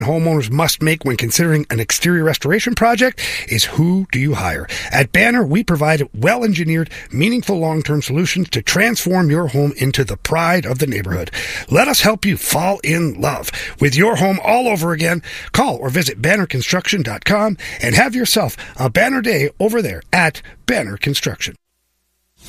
homeowners must make when considering an exterior restoration project is who do you hire? At Banner, we provide well-engineered, meaningful long-term solutions to transform your home into the pride of the neighborhood. Let us help you fall in love with your home all over again. Call or visit bannerconstruction.com and have yourself a banner day over there at Banner Construction.